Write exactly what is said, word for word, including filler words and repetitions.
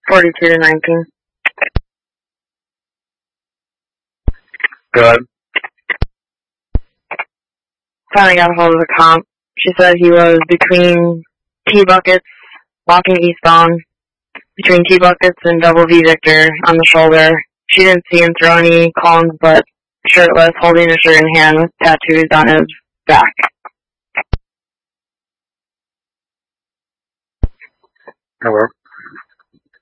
forty-two to nineteen. Good. Finally got a hold of the comp. She said he was between T-Buckets, walking eastbound, between T-Buckets and Double V Victor on the shoulder. She didn't see him throw any cones, but shirtless, holding a shirt in hand with tattoos on his back. Hello.